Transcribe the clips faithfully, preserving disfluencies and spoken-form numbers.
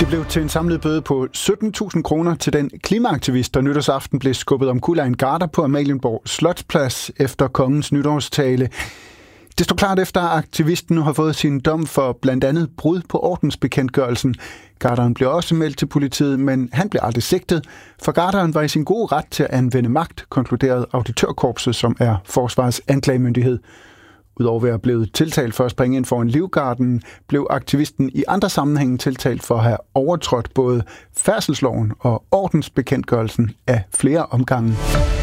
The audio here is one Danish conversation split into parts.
Det blev til en samlet bøde på sytten tusind kroner til den klimaaktivist, der nytårsaften blev skubbet omkuld af en garder på Amalienborg Slotsplads efter kongens nytårstale. Det står klart efter, at aktivisten nu har fået sin dom for blandt andet brud på ordensbekendtgørelsen. Garderen blev også meldt til politiet, men han blev aldrig sigtet, for garderen var i sin gode ret til at anvende magt, konkluderede auditørkorpset, som er forsvarets anklagemyndighed. Udover at være blevet tiltalt for at springe ind for en livgarden, blev aktivisten i andre sammenhænge tiltalt for at have overtrådt både færdselsloven og ordensbekendtgørelsen af flere omgange.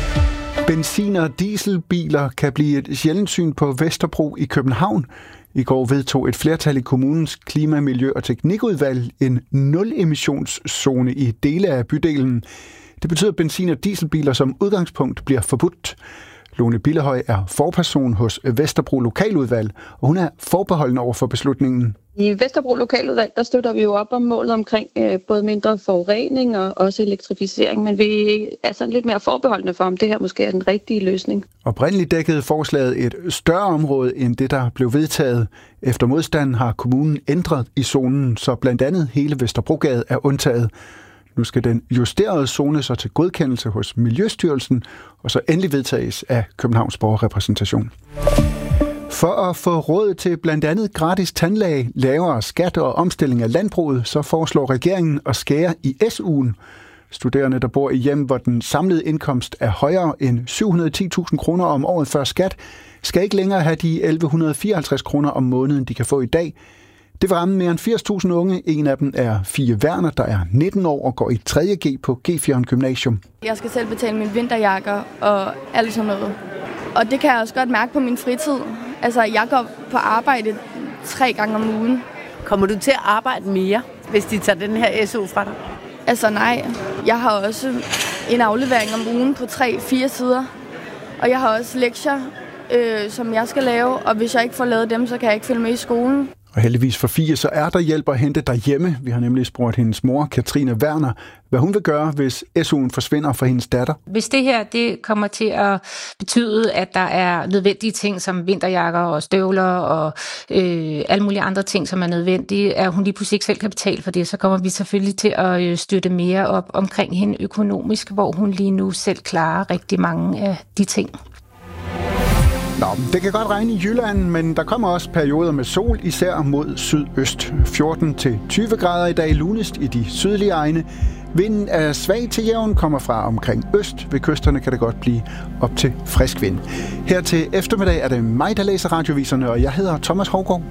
Benzin- og dieselbiler kan blive et sjældent syn på Vesterbro i København. I går vedtog et flertal i kommunens klima-, miljø- og teknikudvalg en nul-emissionszone i dele af bydelen. Det betyder, at benzin- og dieselbiler som udgangspunkt bliver forbudt. Lone Billehøj er forperson hos Vesterbro Lokaludvalg, og hun er forbeholden over for beslutningen. I Vesterbro Lokaludvalg, der støtter vi jo op om målet omkring øh, både mindre forurening og også elektrificering, men vi er sådan lidt mere forbeholdende for, om det her måske er den rigtige løsning. Oprindeligt dækkede forslaget et større område end det, der blev vedtaget. Efter modstanden har kommunen ændret i zonen, så blandt andet hele Vesterbrogade er undtaget. Nu skal den justerede zone så til godkendelse hos Miljøstyrelsen, og så endelig vedtages af Københavns Borgerrepræsentation. For at få råd til blandt andet gratis tandlæge, lavere skat og omstilling af landbruget, så foreslår regeringen at skære i S U'en. Studerende, der bor i hjem, hvor den samlede indkomst er højere end syv hundrede og ti tusind kroner om året før skat, skal ikke længere have de elleve fireoghalvtreds kroner om måneden, de kan få i dag. Det vil ramme mere end firs tusind unge. En af dem er Fie Werner, der er nitten år og går i tredje G på G fire Gymnasium. Jeg skal selv betale mine vinterjakker og alt sådan noget. Og det kan jeg også godt mærke på min fritid. Altså, jeg går på arbejde tre gange om ugen. Kommer du til at arbejde mere, hvis de tager den her S U fra dig? Altså nej. Jeg har også en aflevering om ugen på tre-fire sider. Og jeg har også lektier, øh, som jeg skal lave. Og hvis jeg ikke får lavet dem, så kan jeg ikke følge med i skolen. Og heldigvis for Fie, så er der hjælp at hente derhjemme. Vi har nemlig spurgt hendes mor, Katrine Werner, hvad hun vil gøre, hvis S U'en forsvinder fra hendes datter. Hvis det her det kommer til at betyde, at der er nødvendige ting som vinterjakker og støvler og øh, alle mulige andre ting, som er nødvendige, at hun lige pludselig ikke selv kan betale for det, så kommer vi selvfølgelig til at støtte mere op omkring hende økonomisk, hvor hun lige nu selv klarer rigtig mange af de ting. Nå, det kan godt regne i Jylland, men der kommer også perioder med sol, især mod sydøst. fjorten til tyve grader i dag, lunest i de sydlige egne. Vinden er svag til jævn, kommer fra omkring øst. Ved kysterne kan det godt blive op til frisk vind. Her til eftermiddag er det mig, der læser radioviserne, og jeg hedder Thomas Hovgaard.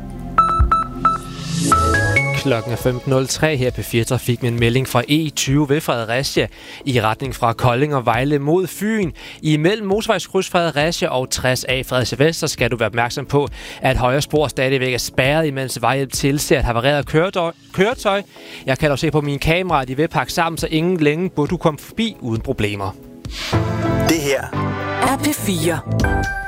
Klokken er femten nul tre her på fire Trafik med en melding fra E tyve ved Fredericia i retning fra Kolding og Vejle mod Fyn. Imellem motorvejskryds Fredericia og tres A Fredericia Vest, så skal du være opmærksom på, at højre spor stadigvæk er spærret, imens vejhjælp tilser et havareret køretøj. Jeg kan dog se på mine kameraer, at de vil pakke sammen, så ingen længe burde du komme forbi uden problemer. Det her er P fire.